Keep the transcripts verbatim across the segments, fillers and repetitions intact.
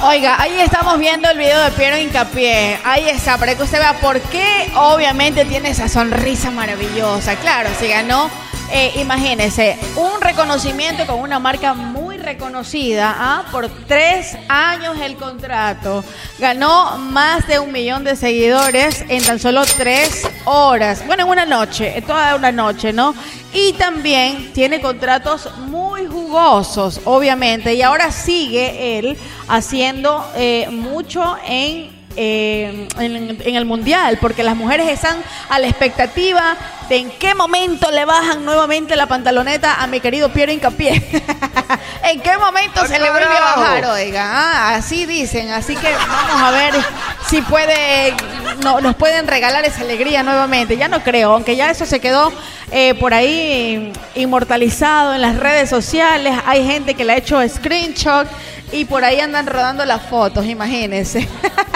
Oiga, ahí estamos viendo el video de Piero Hincapié. Ahí está, para que usted vea por qué obviamente tiene esa sonrisa maravillosa. Claro, se ganó, eh, imagínese, un reconocimiento con una marca muy reconocida, ¿ah? Por tres años el contrato. Ganó más de un millón de seguidores en tan solo tres horas. Bueno, en una noche, en toda una noche, ¿no? Y también tiene contratos muy jugosos, obviamente. Y ahora sigue él haciendo eh, mucho en, eh, en, en el Mundial, porque las mujeres están a la expectativa de en qué momento le bajan nuevamente la pantaloneta a mi querido Piero Hincapié. ¿En qué momento se le vuelve a bajar? Oiga, ah, así dicen. Así que vamos a ver si puede, no, nos pueden regalar esa alegría nuevamente. Ya no creo, aunque ya eso se quedó eh, por ahí inmortalizado en las redes sociales. Hay gente que le ha hecho screenshot y por ahí andan rodando las fotos, imagínense.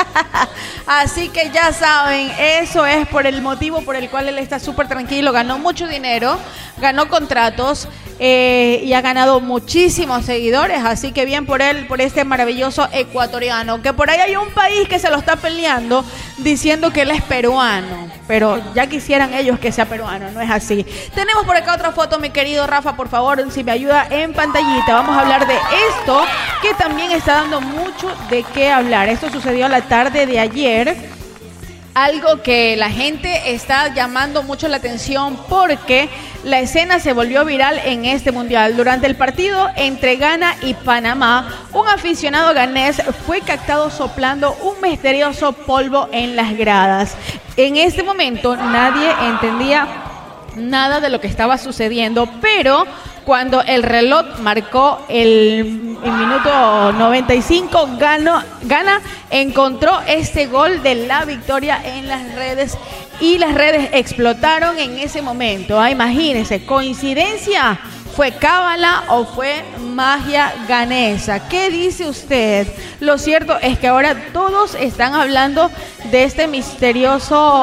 Así que ya saben, eso es por el motivo por el cual él está súper tranquilo. Ganó mucho dinero, ganó contratos eh, y ha ganado muchísimos seguidores. Así que bien por él, por este maravilloso ecuatoriano. Que por ahí hay un país que se lo está peleando diciendo que él es peruano. Pero ya quisieran ellos que sea peruano, no es así. Tenemos por acá otra foto, mi querido Rafa, por favor, si me ayuda en pantallita. Vamos a hablar de esto que también está dando mucho de qué hablar. Esto sucedió la tarde de ayer. Algo que la gente está llamando mucho la atención porque la escena se volvió viral en este mundial. Durante el partido entre Ghana y Panamá, un aficionado ganés fue captado soplando un misterioso polvo en las gradas. En este momento nadie entendía nada de lo que estaba sucediendo, pero cuando el reloj marcó el, el minuto noventa y cinco, Ghana, Ghana encontró este gol de la victoria en las redes y las redes explotaron en ese momento. Ah, imagínense, ¿coincidencia? ¿Fue cábala o fue magia ganesa? ¿Qué dice usted? Lo cierto es que ahora todos están hablando de este misterioso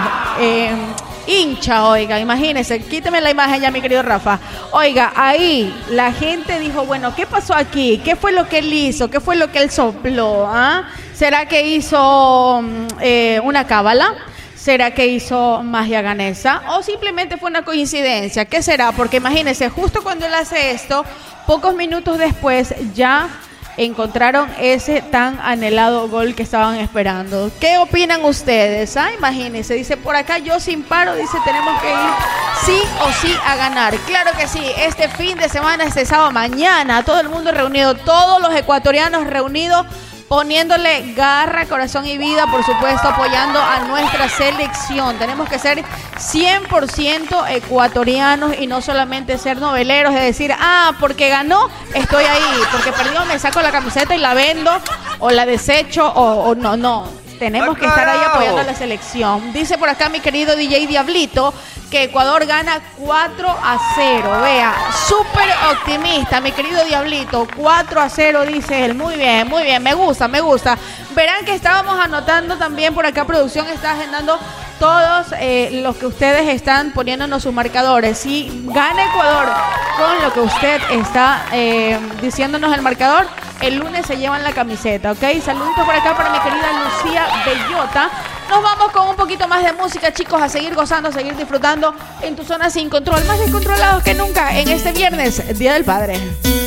Eh, hincha, oiga, imagínese, quíteme la imagen ya, mi querido Rafa. Oiga, ahí la gente dijo, bueno, ¿qué pasó aquí? ¿Qué fue lo que él hizo? ¿Qué fue lo que él sopló? ¿Ah? ¿Será que hizo eh, una cábala? ¿Será que hizo magia ganesa? ¿O simplemente fue una coincidencia? ¿Qué será? Porque imagínese, justo cuando él hace esto, pocos minutos después ya encontraron ese tan anhelado gol que estaban esperando. ¿Qué opinan ustedes? Ah, imagínense, dice por acá, yo sin paro, dice, tenemos que ir sí o sí a ganar. Claro que sí, este fin de semana, este sábado, mañana, todo el mundo reunido, todos los ecuatorianos reunidos, poniéndole garra, corazón y vida, por supuesto, apoyando a nuestra selección. Tenemos que ser cien por ciento ecuatorianos y no solamente ser noveleros, de decir, ah, porque ganó, estoy ahí, porque perdió, me saco la camiseta y la vendo, o la desecho, o, o no, no. Tenemos que estar ahí apoyando a la selección. Dice por acá mi querido D J Diablito que Ecuador gana cuatro a cero. Vea, súper optimista, mi querido Diablito. cuatro a cero, dice él. Muy bien, muy bien. Me gusta, me gusta. Verán que estábamos anotando también por acá. Producción está agendando todos eh, los que ustedes están poniéndonos sus marcadores. Si gana Ecuador con lo que usted está eh, diciéndonos el marcador, el lunes se llevan la camiseta, ¿ok? Saluditos por acá para mi querida Lucía Bellota. Nos vamos con un poquito más de música, chicos, a seguir gozando, a seguir disfrutando en tu zona sin control. Más descontrolados que nunca en este viernes, Día del Padre.